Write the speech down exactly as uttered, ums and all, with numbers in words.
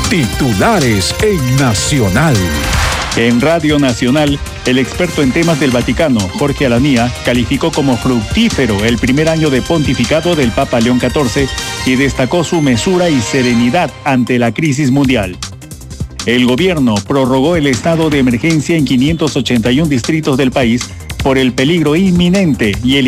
Titulares en Nacional. En Radio Nacional, el experto en temas del Vaticano, Jorge Alanía, calificó como fructífero el primer año de pontificado del Papa León catorce y destacó su mesura y serenidad ante la crisis mundial. El gobierno prorrogó el estado de emergencia en quinientos ochenta y uno distritos del país por el peligro inminente y el